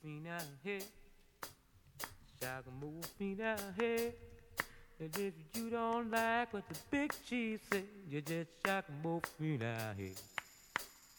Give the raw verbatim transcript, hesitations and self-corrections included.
feet now, hey. Shock and move feet now, hey. And if you don't like what the big chief say, you just shock and move feet now, hey.